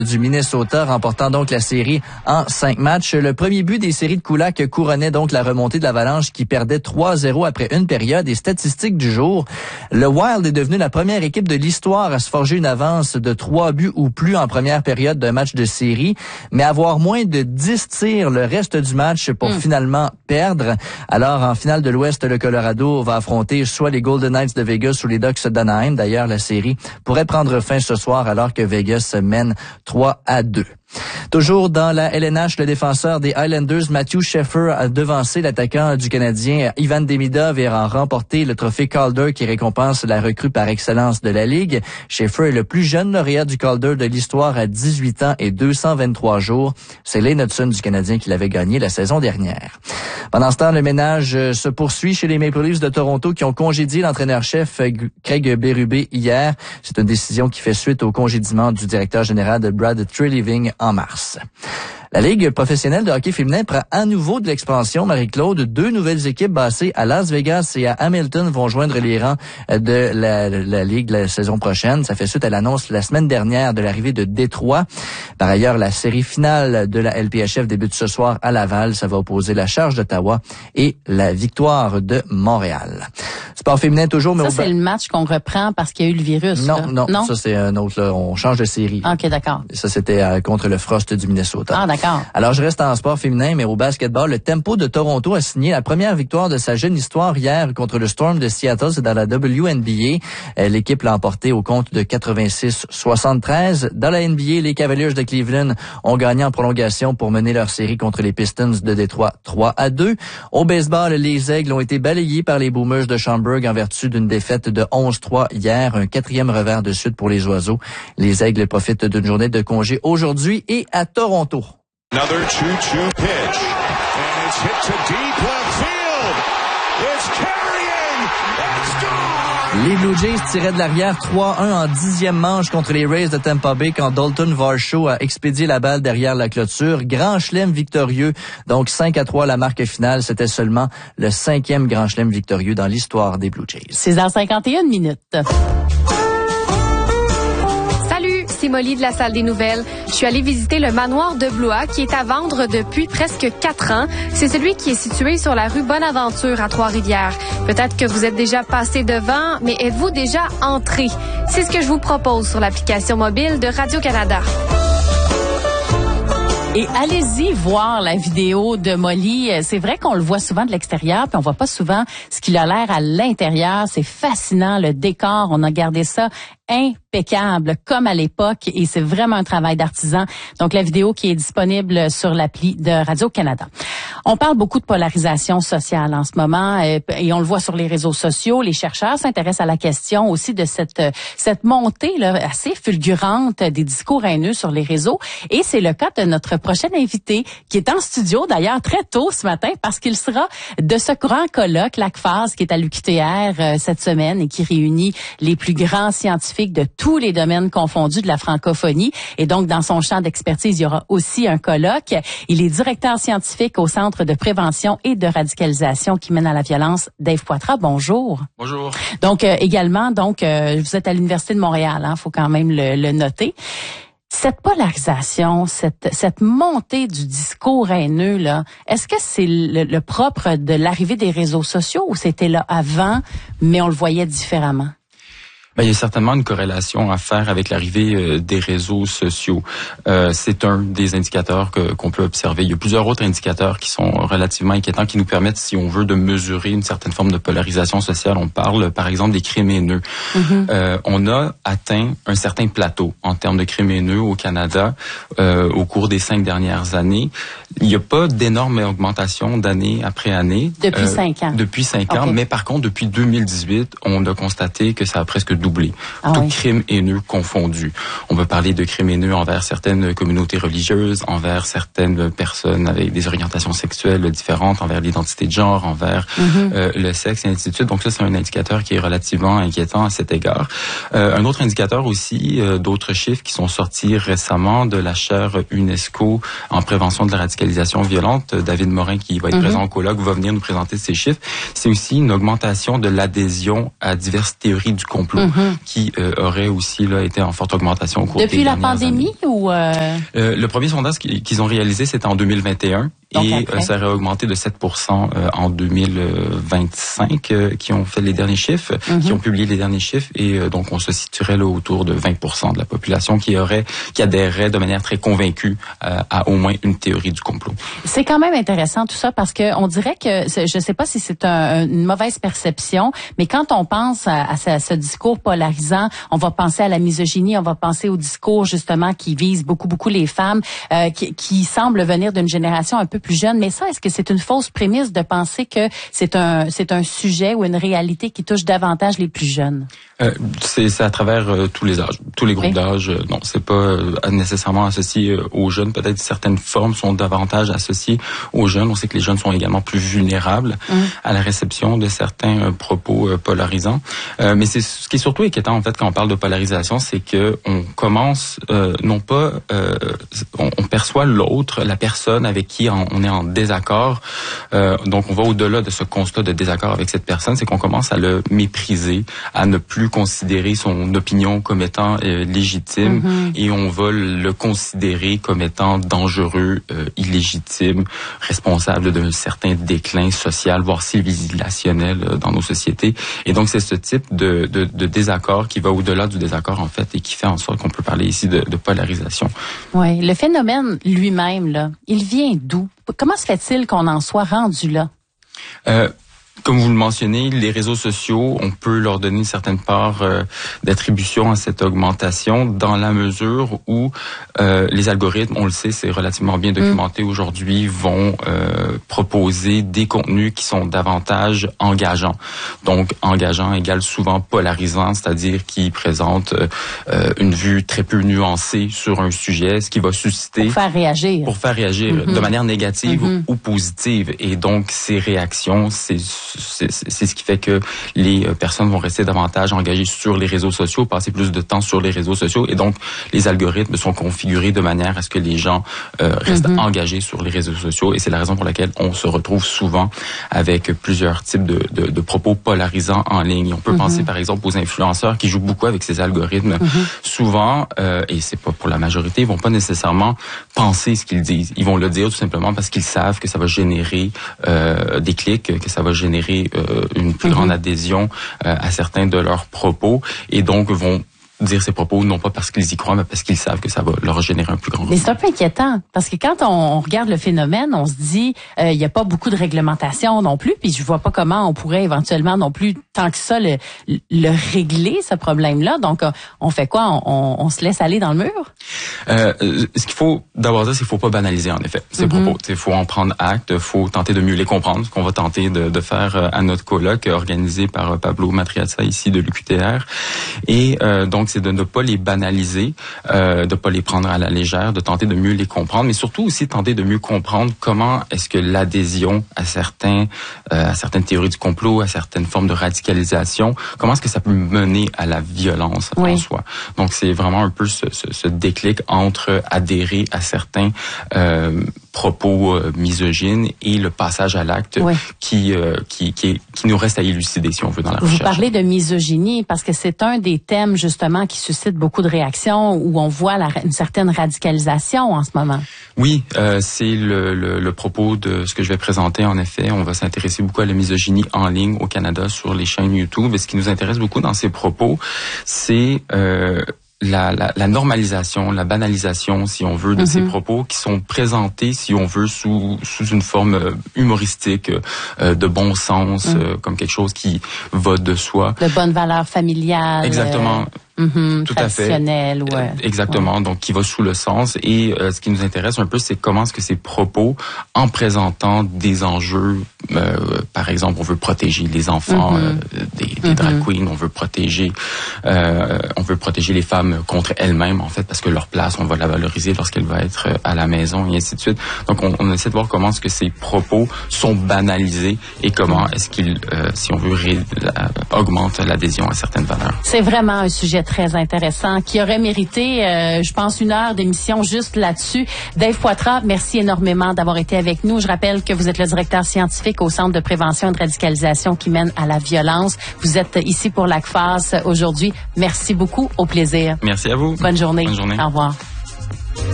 du Minnesota, remportant donc la série en 5 matchs. Le premier but des séries de Kulak couronnait donc la remontée de l'Avalanche qui perdait 3-0 après une période. Et statistiques du jour, le Wild est devenu la première équipe de l'histoire à se forger une avance de 3 buts ou plus en première période d'un match de série, mais avoir moins de 10 tirs le reste du match pour finalement perdre. Alors, en finale de l'Ouest, le Colorado va affronter soit les Golden Knights de Vegas ou les Ducks d'Anaheim. D'ailleurs, la série pourrait prendre fin ce soir alors que Vegas mène 3-2. Toujours dans la LNH, le défenseur des Highlanders, Matthew Sheffer, a devancé l'attaquant du Canadien Ivan Demidov et a remporté le trophée Calder qui récompense la recrue par excellence de la Ligue. Sheffer est le plus jeune lauréat du Calder de l'histoire à 18 ans et 223 jours. C'est Lane Hudson du Canadien qui l'avait gagné la saison dernière. Pendant ce temps, le ménage se poursuit chez les Maple Leafs de Toronto qui ont congédié l'entraîneur-chef Craig Berube hier. C'est une décision qui fait suite au congédiement du directeur général de Brad Treliving en mars. La Ligue professionnelle de hockey féminin prend à nouveau de l'expansion. Marie-Claude, 2 nouvelles équipes basées à Las Vegas et à Hamilton vont joindre les rangs de la Ligue la saison prochaine. Ça fait suite à l'annonce la semaine dernière de l'arrivée de Détroit. Par ailleurs, la série finale de la LPHF débute ce soir à Laval. Ça va opposer la Charge d'Ottawa et la Victoire de Montréal. Sport féminin toujours, mais ça, c'est le match qu'on reprend parce qu'il y a eu le virus. Non, ça c'est un autre. Là, on change de série. OK, d'accord. Ça, c'était contre le Frost du Minnesota. Ah, d'accord. Alors, je reste en sport féminin, mais au basketball, le Tempo de Toronto a signé la première victoire de sa jeune histoire hier contre le Storm de Seattle. C'est dans la WNBA. L'équipe l'a emporté au compte de 86-73. Dans la NBA, les Cavaliers de Cleveland ont gagné en prolongation pour mener leur série contre les Pistons de Détroit 3-2. Au baseball, les Aigles ont été balayés par les Boomers de Schaumburg en vertu d'une défaite de 11-3 hier, un 4e revers de suite pour les Oiseaux. Les Aigles profitent d'une journée de congé aujourd'hui et à Toronto. Another 2-2 pitch, and it's hit to deep left field. It's carrying, it's gone! Les Blue Jays tiraient de l'arrière 3-1 en 10e manche contre les Rays de Tampa Bay quand Dalton Varsho a expédié la balle derrière la clôture. Grand chelem victorieux, donc 5-3 la marque finale. C'était seulement le 5e grand chelem victorieux dans l'histoire des Blue Jays. 6h51 minutes. C'est Molly de la Salle des Nouvelles. Je suis allée visiter le manoir de Blois qui est à vendre depuis presque 4 ans. C'est celui qui est situé sur la rue Bonaventure à Trois-Rivières. Peut-être que vous êtes déjà passé devant, mais êtes-vous déjà entré? C'est ce que je vous propose sur l'application mobile de Radio-Canada. Et allez-y voir la vidéo de Molly. C'est vrai qu'on le voit souvent de l'extérieur, puis on voit pas souvent ce qu'il a l'air à l'intérieur. C'est fascinant, le décor. On a gardé ça impeccable, comme à l'époque, et c'est vraiment un travail d'artisan. Donc, la vidéo qui est disponible sur l'appli de Radio-Canada. On parle beaucoup de polarisation sociale en ce moment, et on le voit sur les réseaux sociaux. Les chercheurs s'intéressent à la question aussi de cette montée là, assez fulgurante des discours haineux sur les réseaux. Et c'est le cas de notre prochain invité, qui est en studio, d'ailleurs, très tôt ce matin, parce qu'il sera de ce grand colloque, l'ACFAS, qui est à l'UQTR cette semaine et qui réunit les plus grands scientifiques de tous les domaines confondus de la francophonie. Et donc, dans son champ d'expertise, il y aura aussi un colloque. Il est directeur scientifique au Centre de prévention et de radicalisation qui mène à la violence. Dave Poitras, bonjour. Bonjour. Donc, également, vous êtes à l'Université de Montréal, hein, faut quand même le noter. Cette polarisation, cette montée du discours haineux, là, est-ce que c'est le propre de l'arrivée des réseaux sociaux ou c'était là avant, mais on le voyait différemment? Il y a certainement une corrélation à faire avec l'arrivée des réseaux sociaux. C'est un des indicateurs qu'on peut observer. Il y a plusieurs autres indicateurs qui sont relativement inquiétants, qui nous permettent, si on veut, de mesurer une certaine forme de polarisation sociale. On parle, par exemple, des crimes haineux. On a atteint un certain plateau en termes de crimes haineux au Canada au cours des 5 dernières années. Il n'y a pas d'énorme augmentation d'année après année. Depuis 5 ans. Depuis 5 ans, mais par contre, depuis 2018, on a constaté que ça a presque doublé. Tout crime haineux confondu. On peut parler de crimes haineux envers certaines communautés religieuses, envers certaines personnes avec des orientations sexuelles différentes, envers l'identité de genre, envers le sexe, et ainsi de suite. Donc ça, c'est un indicateur qui est relativement inquiétant à cet égard. Un autre indicateur aussi, d'autres chiffres qui sont sortis récemment de la chaire UNESCO en prévention de la radicalisation violente. David Morin, qui va être présent au colloque, va venir nous présenter ces chiffres. C'est aussi une augmentation de l'adhésion à diverses théories du complot. qui aurait aussi là été en forte augmentation au cours des dernières années. Depuis la pandémie ou le premier sondage qu'ils ont réalisé, c'était en 2021. Donc et ça aurait augmenté de 7% en 2025, qui ont fait les derniers chiffres, qui ont publié les derniers chiffres. Et donc, on se situerait là autour de 20% de la population qui adhérerait de manière très convaincue à au moins une théorie du complot. C'est quand même intéressant tout ça parce que on dirait que, je sais pas si c'est une mauvaise perception, mais quand on pense à ce discours polarisant, on va penser à la misogynie, on va penser au discours justement qui vise beaucoup les femmes, qui semble venir d'une génération un peu plus jeune. Mais ça, est-ce que c'est une fausse prémisse de penser que c'est un sujet ou une réalité qui touche davantage les plus jeunes? C'est à travers tous les âges, tous les groupes d'âge. Non, c'est pas nécessairement associé aux jeunes. Peut-être certaines formes sont davantage associées aux jeunes. On sait que les jeunes sont également plus vulnérables à la réception de certains propos polarisants. Mais c'est ce qui est surtout inquiétant en fait quand on parle de polarisation, c'est que on commence on perçoit l'autre, la personne avec qui on est en désaccord. Donc on va au-delà de ce constat de désaccord avec cette personne, c'est qu'on commence à le mépriser, à ne plus considérer son opinion comme étant légitime et on va le considérer comme étant dangereux, illégitime, responsable d'un certain déclin social, voire civilisationnel dans nos sociétés. Et donc c'est ce type de désaccord qui va au-delà du désaccord en fait et qui fait en sorte qu'on peut parler ici de polarisation. Oui, le phénomène lui-même là, il vient d'où? Comment se fait-il qu'on en soit rendu là? Comme vous le mentionnez, les réseaux sociaux, on peut leur donner une certaine part d'attribution à cette augmentation dans la mesure où les algorithmes, on le sait, c'est relativement bien documenté aujourd'hui, vont proposer des contenus qui sont davantage engageants. Donc, engageant égale souvent polarisant, c'est-à-dire qui présente une vue très peu nuancée sur un sujet, ce qui va susciter... Pour faire réagir. De manière négative ou positive. Et donc, ces réactions, c'est ce qui fait que les personnes vont rester davantage engagées sur les réseaux sociaux, passer plus de temps sur les réseaux sociaux. Et donc, les algorithmes sont configurés de manière à ce que les gens restent engagés sur les réseaux sociaux. Et c'est la raison pour laquelle on se retrouve souvent avec plusieurs types de propos polarisants en ligne. On peut penser, par exemple, aux influenceurs qui jouent beaucoup avec ces algorithmes. Souvent, et c'est pas pour la majorité, ils vont pas nécessairement penser ce qu'ils disent. Ils vont le dire tout simplement parce qu'ils savent que ça va générer des clics, que ça va générer une plus grande adhésion à certains de leurs propos et donc vont dire ces propos non pas parce qu'ils y croient, mais parce qu'ils savent que ça va leur générer un plus grand... Mais c'est un peu inquiétant, parce que quand on regarde le phénomène, on se dit, il n'y a pas beaucoup de réglementation non plus, puis je vois pas comment on pourrait éventuellement non plus, tant que ça, le régler, ce problème-là. Donc, on fait quoi? On se laisse aller dans le mur? Ce qu'il faut d'abord dire, c'est qu'il faut pas banaliser, en effet, ces propos. Il faut en prendre acte, il faut tenter de mieux les comprendre, ce qu'on va tenter de faire à notre colloque organisé par Pablo Matriazza, ici, de l'UQTR. Et donc, c'est de ne pas les banaliser, de pas les prendre à la légère, de tenter de mieux les comprendre, mais surtout aussi tenter de mieux comprendre comment est-ce que l'adhésion à certaines théories du complot, à certaines formes de radicalisation, comment est-ce que ça peut mener à la violence en soi. Donc c'est vraiment un peu ce déclic entre adhérer à certains propos misogynes et le passage à l'acte qui nous reste à élucider si on veut dans la recherche. Vous parlez de misogynie parce que c'est un des thèmes justement qui suscite beaucoup de réactions où on voit une certaine radicalisation en ce moment. Oui, c'est le propos de ce que je vais présenter. En effet, on va s'intéresser beaucoup à la misogynie en ligne au Canada sur les chaînes YouTube. Et ce qui nous intéresse beaucoup dans ces propos, c'est la normalisation, la banalisation, si on veut, de ces propos qui sont présentés, si on veut, sous une forme humoristique, de bon sens, comme quelque chose qui va de soi. De bonne valeur familiale. Exactement. Tout à fait. Exactement. Ouais. Donc, qui va sous le sens. Et ce qui nous intéresse un peu, c'est comment est-ce que ces propos, en présentant des enjeux, par exemple, on veut protéger les enfants des drag queens, on veut protéger les femmes contre elles-mêmes, en fait, parce que leur place, on va la valoriser lorsqu'elle va être à la maison, et ainsi de suite. Donc, on essaie de voir comment est-ce que ces propos sont banalisés et comment est-ce qu'ils, si on veut, augmentent l'adhésion à certaines valeurs. C'est vraiment un sujet très intéressant, qui aurait mérité, je pense, 1 heure d'émission juste là-dessus. Dave Poitras, merci énormément d'avoir été avec nous. Je rappelle que vous êtes le directeur scientifique au Centre de prévention et de radicalisation qui mène à la violence. Vous êtes ici pour l'ACFAS aujourd'hui. Merci beaucoup. Au plaisir. Merci à vous. Bonne journée. Bonne journée. Au revoir.